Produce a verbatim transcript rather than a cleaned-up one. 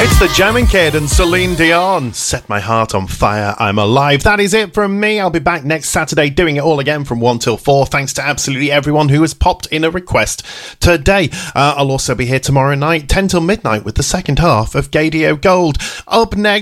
It's the Jamming Kid and Celine Dion. Set my heart on fire, I'm alive. That is it from me. I'll be back next Saturday doing it all again from one till four. Thanks to absolutely everyone who has popped in a request today. Uh, I'll also be here tomorrow night, ten till midnight, with the second half of Gadio Gold. Up next.